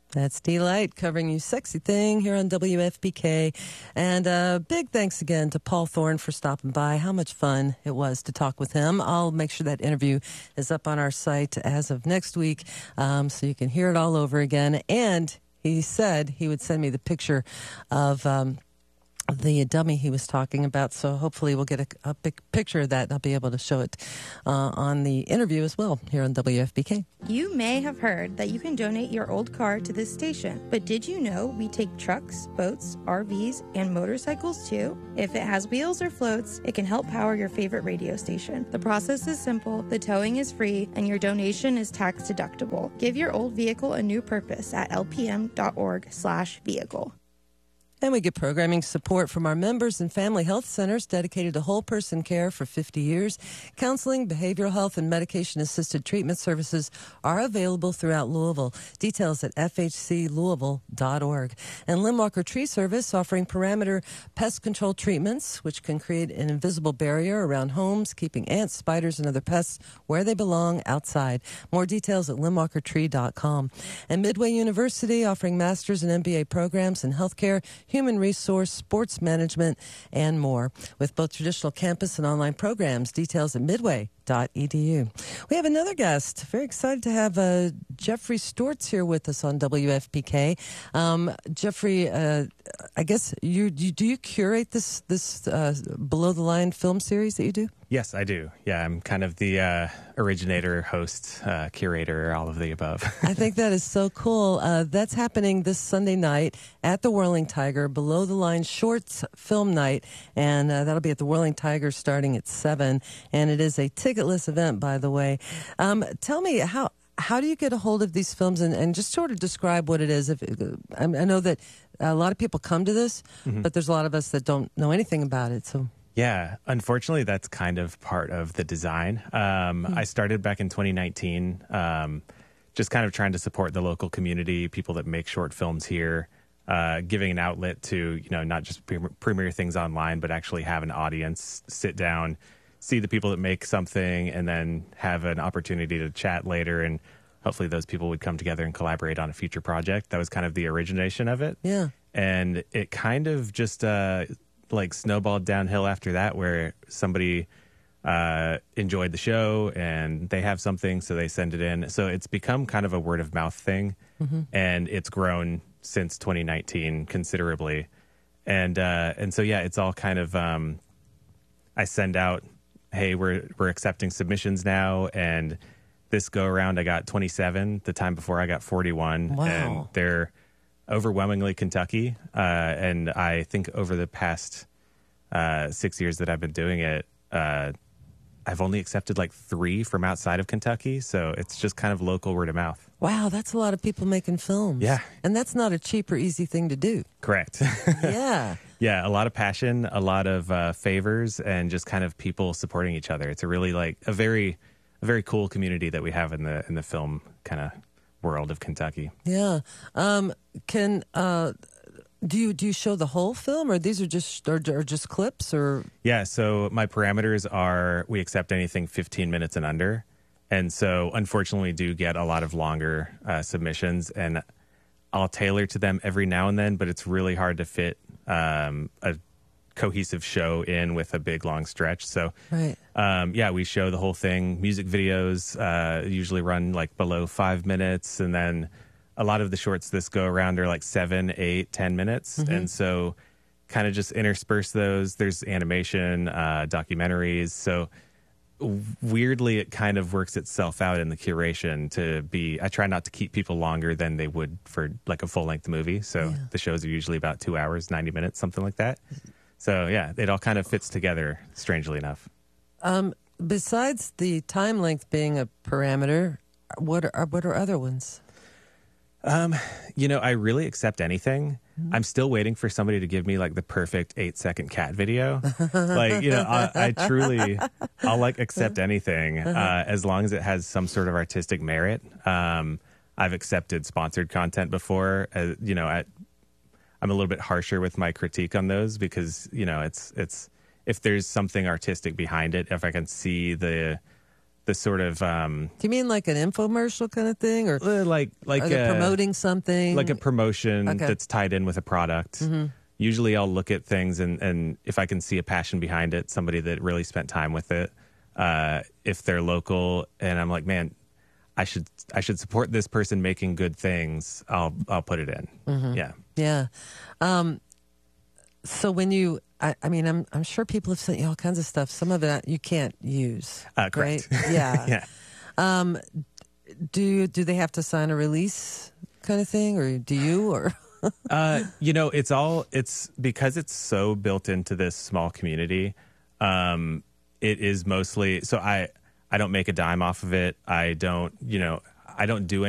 That's D-Light covering you Sexy Thing here on WFPK. And big thanks again to Paul Thorne for stopping by. How much fun it was to talk with him. I'll make sure that interview is up on our site as of next week, so you can hear it all over again. And he said he would send me the picture of the dummy he was talking about, so hopefully we'll get a big picture of that, and I'll be able to show it on the interview as well here on WFPK. You may have heard that you can donate your old car to this station, but did you know we take trucks, boats, RVs, and motorcycles too? If it has wheels or floats, it can help power your favorite radio station. The process is simple, the towing is free, and your donation is tax deductible. Give your old vehicle a new purpose at lpm.org/vehicle. And we get programming support from our members and family health centers dedicated to whole person care for 50 years. Counseling, behavioral health, and medication-assisted treatment services are available throughout Louisville. Details at fhclouisville.org. And Limwalker Tree Service offering parameter pest control treatments, which can create an invisible barrier around homes, keeping ants, spiders, and other pests where they belong outside. More details at limwalkertree.com. And Midway University offering master's and MBA programs in healthcare, human resource, sports management, and more. With both traditional campus and online programs, details at midway.edu. We have another guest. Very excited to have Jeffrey Stortz here with us on WFPK. Jeffrey, I guess do you curate this Below the Line film series that you do? Yes, I do. Yeah, I'm kind of the originator, host, curator, all of the above. I think that is so cool. That's happening this Sunday night at the Whirling Tiger, Below the Line Shorts Film Night, and that'll be at the Whirling Tiger starting at 7, and it is a ticketless event, by the way. Tell me, how do you get a hold of these films, and just sort of describe what it is? I know that a lot of people come to this, but there's a lot of us that don't know anything about it, so... Yeah, unfortunately, that's kind of part of the design. I started back in 2019, just kind of trying to support the local community, people that make short films here, giving an outlet to, not just premiere things online, but actually have an audience, sit down, see the people that make something, and then have an opportunity to chat later. And hopefully those people would come together and collaborate on a future project. That was kind of the origination of it. Yeah. And it kind of just... snowballed downhill after that, where somebody enjoyed the show and they have something, so they send it in. So it's become kind of a word of mouth thing, and it's grown since 2019 considerably. And so yeah, it's all kind of I send out, hey, we're accepting submissions now, and this go around I got 27. The time before I got 41. Wow. And they're overwhelmingly Kentucky, and I think over the past 6 years that I've been doing it, I've only accepted 3 from outside of Kentucky, so it's just kind of local word of mouth. Wow, that's a lot of people making films. Yeah. And that's not a cheap or easy thing to do. Correct. Yeah. Yeah, a lot of passion, a lot of favors, and just kind of people supporting each other. It's a really a very cool community that we have in the film kind of world of Kentucky. Yeah. Do you show the whole film, or these are just clips, or? Yeah. So my parameters are we accept anything 15 minutes and under, and so unfortunately we do get a lot of longer submissions, and I'll tailor to them every now and then, but it's really hard to fit a cohesive show in with a big long stretch. So right. Yeah, we show the whole thing. Music videos usually run below 5 minutes, and then a lot of the shorts this go around are 7, 8, 10 minutes. And so kind of just intersperse those. There's animation, documentaries. So weirdly, it kind of works itself out in the curation to be, I try not to keep people longer than they would for a full length movie. So the shows are usually about 2 hours, 90 minutes, something like that. So yeah, it all kind of fits together, strangely enough. Besides the time length being a parameter, what are other ones? I really accept anything. I'm still waiting for somebody to give me the perfect 8-second cat video. I truly, I'll accept anything as long as it has some sort of artistic merit. I've accepted sponsored content before. I'm a little bit harsher with my critique on those because it's if there's something artistic behind it, if I can see the the sort of Do you mean like an infomercial kind of thing, or like are they promoting something? like a promotion Okay. that's tied in with a product. Usually I'll look at things and if I can see a passion behind it, somebody that really spent time with it, if they're local and I'm like, man, I should support this person making good things, I'll put it in. Yeah. Yeah. So when you, I mean, I'm sure people have sent you all kinds of stuff. Some of it you can't use. Correct. Right? Yeah. Yeah. Do they have to sign a release kind of thing, or do you, or? It's because it's so built into this small community. It is mostly, so I don't make a dime off of it. I don't do